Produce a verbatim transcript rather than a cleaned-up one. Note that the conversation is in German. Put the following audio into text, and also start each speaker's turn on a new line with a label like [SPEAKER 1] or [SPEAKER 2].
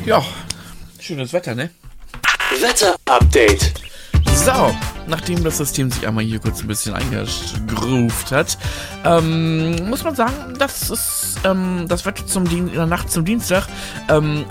[SPEAKER 1] Ja, schönes Wetter, ne?
[SPEAKER 2] Wetter-Update.
[SPEAKER 1] So, nachdem das System sich einmal hier kurz ein bisschen eingegroovt hat, ähm, muss man sagen, dass es ähm, das Wetter zum Dien- in der Nacht zum Dienstag ähm,